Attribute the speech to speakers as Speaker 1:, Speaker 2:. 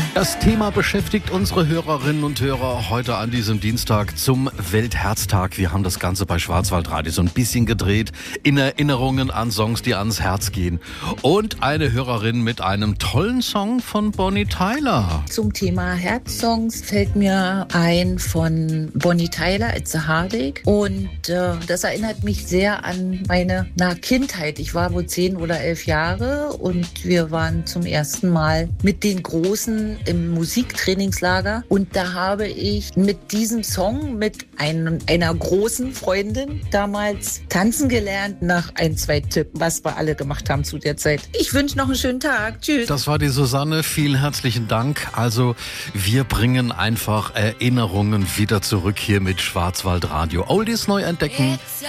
Speaker 1: Das Thema beschäftigt unsere Hörerinnen und Hörer heute an diesem Dienstag zum Weltherztag. Wir haben das Ganze bei Schwarzwaldradio so ein bisschen gedreht in Erinnerungen an Songs, die ans Herz gehen. Und eine Hörerin mit einem tollen Song von Bonnie Tyler.
Speaker 2: Zum Thema Herzsongs fällt mir ein von Bonnie Tyler, It's a Heartache. Und das erinnert mich sehr an meine Kindheit. Ich war wohl 10 oder 11 Jahre und wir waren zum ersten Mal mit den Großen im Musiktrainingslager. Und da habe ich mit diesem Song mit einer großen Freundin damals tanzen gelernt nach 1, 2 Tippen, was wir alle gemacht haben zu der Zeit. Ich wünsche noch einen schönen Tag. Tschüss.
Speaker 1: Das war die Susanne. Vielen herzlichen Dank. Also wir bringen einfach Erinnerungen wieder zurück hier mit Schwarzwaldradio. Oldies neu entdecken.